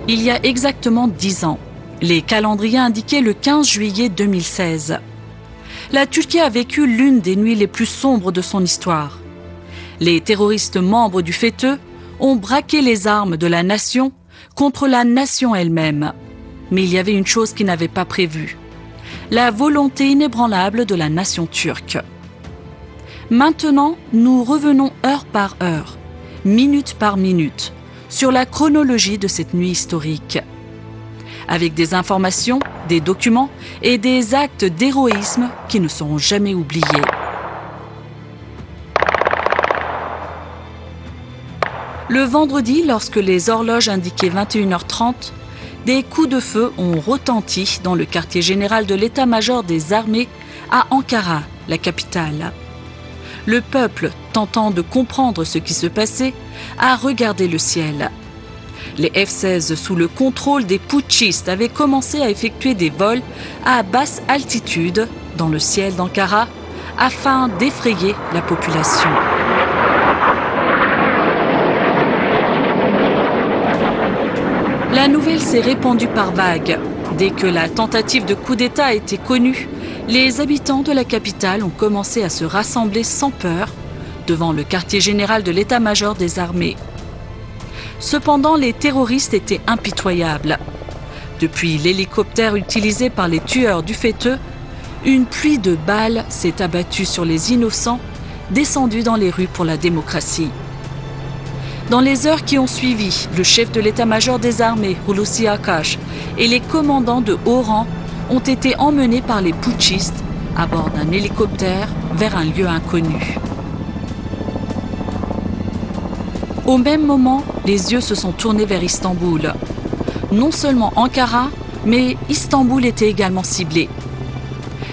Il y a exactement 10 ans, les calendriers indiquaient le 15 juillet 2016. La Turquie a vécu l'une des nuits les plus sombres de son histoire. Les terroristes membres du FETÖ ont braqué les armes de la nation contre la nation elle-même. Mais il y avait une chose qu'ils n'avaient pas prévue: la volonté inébranlable de la nation turque. Maintenant, nous revenons heure par heure, minute par minute, sur la chronologie de cette nuit historique. Avec des informations, des documents et des actes d'héroïsme qui ne seront jamais oubliés. Le vendredi, lorsque les horloges indiquaient 21h30, des coups de feu ont retenti dans le quartier général de l'état-major des armées à Ankara, la capitale. Le peuple, tentant de comprendre ce qui se passait, a regardé le ciel. Les F-16 sous le contrôle des putschistes avaient commencé à effectuer des vols à basse altitude dans le ciel d'Ankara afin d'effrayer la population. La nouvelle s'est répandue par vagues. Dès que la tentative de coup d'État a été connue, les habitants de la capitale ont commencé à se rassembler sans peur devant le quartier général de l'état-major des armées. Cependant, les terroristes étaient impitoyables. Depuis l'hélicoptère utilisé par les tueurs du FETÖ, une pluie de balles s'est abattue sur les innocents descendus dans les rues pour la démocratie. Dans les heures qui ont suivi, le chef de l'état-major des armées, Hulusi Akar, et les commandants de haut rang ont été emmenés par les putschistes à bord d'un hélicoptère vers un lieu inconnu. Au même moment, les yeux se sont tournés vers Istanbul. Non seulement Ankara, mais Istanbul était également ciblé.